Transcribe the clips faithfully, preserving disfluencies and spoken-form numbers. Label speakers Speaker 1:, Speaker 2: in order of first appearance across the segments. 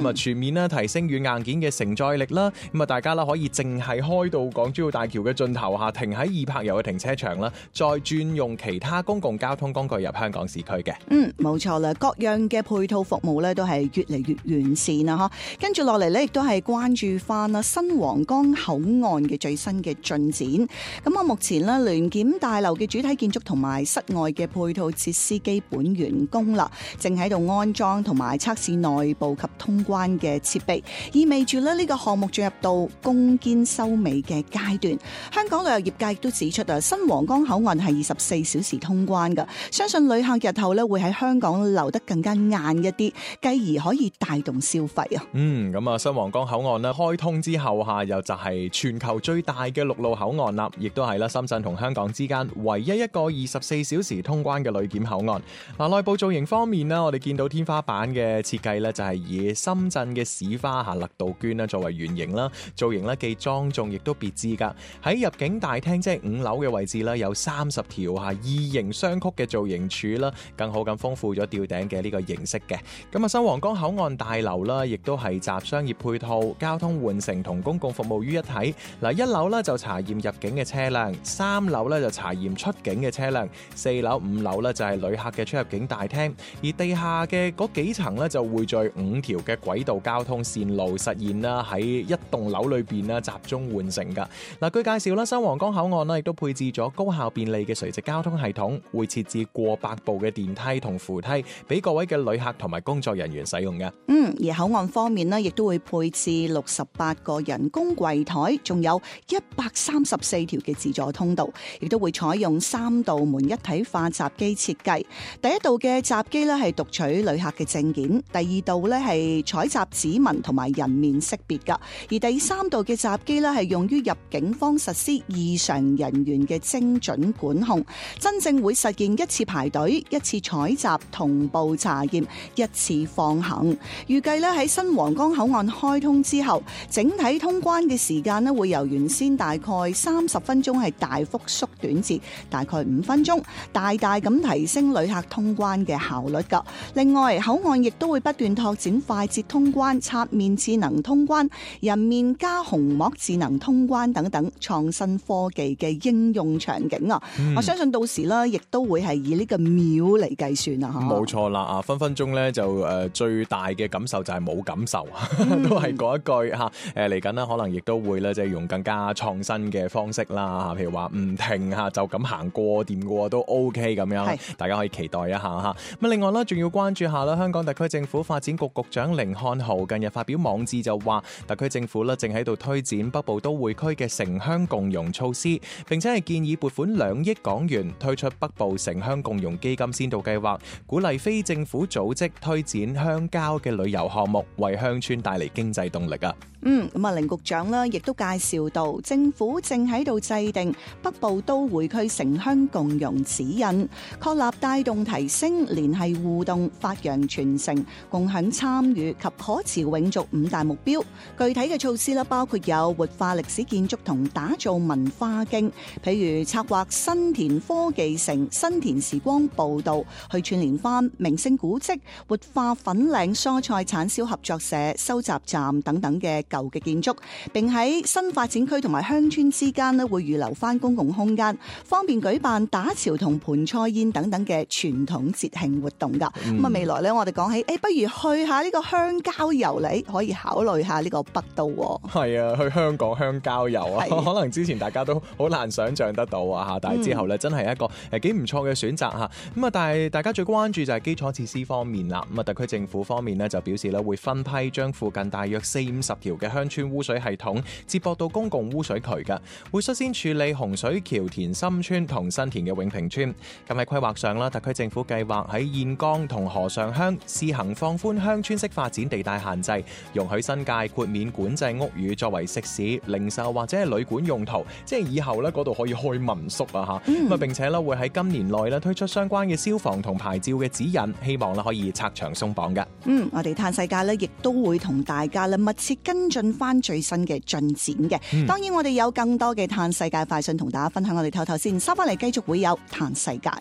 Speaker 1: 咁啊全面咧提升軟硬件嘅承載力啦。咁啊大家啦可以淨係開到港珠澳大橋嘅盡頭下，停喺易泊油嘅停車場啦，再轉用其他公共交通工具入香港市區嘅。
Speaker 2: 嗯，冇錯啦，各樣嘅配套服務咧都係越嚟越完善啦，嗬。跟住落嚟咧，亦都係關注翻啦新皇崗口岸嘅最新嘅進展。咁啊，目前咧聯檢大樓嘅主體建築同埋室外嘅配套設施基本完工啦，正喺度安裝同埋測試內部及通關嘅設備，意味住咧呢個項目進入到攻堅收尾嘅階段。香港旅遊業界亦都指出啊，新皇崗口岸係二十四小時通關噶，相信旅客日後咧會喺香港留得更加晏一啲，繼而可以帶動消費啊。
Speaker 1: 嗯，咁啊，新皇崗口岸咧開通之後下，又就係全球最大嘅陸路口岸啦，亦都係啦深圳同香港之間唯一一個二十四小時通關嘅旅檢口岸。嗱，內部造型方面咧，我哋見到天花板嘅設計咧就係以深圳嘅市花下勒杜鵑啦作為原型啦，造型咧既莊重亦都別致噶。喺入境大廳即係五樓嘅位置咧，有三十條吓異形雙曲嘅造型柱啦，更好咁豐富咗吊頂嘅呢個形式嘅。咁啊，新皇崗口岸大樓啦，亦都係集商業配套、交通換乘同公共服務於一體。嗱，一樓咧就查驗入境嘅車輛，三樓咧就查驗出境嘅車輛，四樓、五樓咧就係旅客嘅出入境大廳，而地下嘅嗰幾層咧就匯聚五條嘅軌道交通線路，實現啦喺一棟樓裏邊啦集中換乘噶。嗱，據介紹啦，新皇崗口岸咧亦都配置咗高效便利嘅垂直交通系統，會設置過百部嘅電梯同扶梯，俾各位嘅旅客同埋工作人員使用嘅。
Speaker 2: 嗯，而口岸方面呢，亦都會配置六十八個人工櫃台，仲有一百三十四條嘅自助通道，亦都會採用三道門一體化閘機設計。第一道嘅閘機呢係讀取旅客嘅證件，第二道呢係採集指紋同埋人面識別噶，而第三道嘅閘機呢係用於入境方實施異常人員嘅精準管控，真正會實現一次排隊、一次採集、同步查驗、一次放行。預計咧喺新皇崗口岸開通之後，整體通關嘅時間咧會由原先大概三十分鐘係大幅縮短至大概五分鐘，大大咁提升旅客通關嘅效率噶。另外，口岸亦都會不斷拓展快捷通關、刷面智能通關、人面加虹膜智能通關等等創新科技嘅應用場景啊！嗯、我相信到時咧，亦都會係以呢個秒嚟計算啊！
Speaker 1: 冇錯啦，啊分分鐘咧就誒最大嘅感受就係冇感受，嗯、都係嗰一句嚇誒嚟緊啦，可能亦都會咧即係用更加創新嘅方式啦，譬如話唔停嚇就咁行過掂過都 OK 咁樣，大家可以期待一下嚇。咁另外咧，仲要關注下啦，香港特區政府發展局局長甯漢豪近日發表網誌就話，特區政府咧正喺度推展北部都會區嘅城鄉共融措施，並且係建議撥款兩億港元推出北部城鄉共融基金先導計劃，鼓勵非政府組織推展鄉郊嘅旅遊項目，為鄉村帶嚟經濟動力啊！
Speaker 2: 嗯，咁啊，甯局長呢亦都介紹到，政府正喺度制定北部都會區城鄉共融指引，確立帶動提升、聯繫互動、發揚傳承、共享參與及可持永續五大目標。具體嘅措施咧，包括有活化歷史建築同打造文化徑，譬如策劃新田科技城、新田時光步道，去串聯翻名勝古蹟，活化粉嶺蔬菜產銷合作社收集站等等嘅舊嘅建築，並喺新發展區同埋鄉村之間咧，會預留翻公共空間，方便舉辦打潮同盆菜宴等等嘅傳統節慶活動噶。咁啊、嗯，未來咧，我哋講起，誒，不如去下呢個鄉郊遊，你可以考慮下呢個北都。
Speaker 1: 係啊，去香港鄉郊遊啊，可能之前大家都好難想象得到啊吓，但係之後咧，真係一個誒幾唔錯嘅選擇吓。咁啊，但係大家最關注就係基礎設施方面啦。咁啊，特區政府方面咧就表示咧會分批將附近大約四五十條嘅鄉村污水系統接駁到公共污水渠嘅，會率先處理洪水橋田心村同新田嘅永平村。咁喺規劃上啦，特區政府計劃喺燕崗同河上鄉試行放寬鄉村式發展地帶限制，容許新界豁免管制屋宇作為食肆、零售或者係旅館用途，即係以後咧嗰度可以開民宿啊吓。咁啊，並且咧會喺今年內咧推出相關嘅消防同牌照嘅指引，希望咧可以拆牆鬆綁嘅。嗯，
Speaker 2: 我哋嘆世界咧亦都會同大家咧密切跟進翻最新嘅進展嘅。嗯、當然我哋有更多嘅嘆世界快訊同大家分享，我哋透透先收翻嚟，繼續會有嘆世界。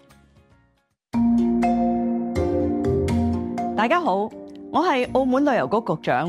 Speaker 3: 大家好，我係澳門旅遊局局長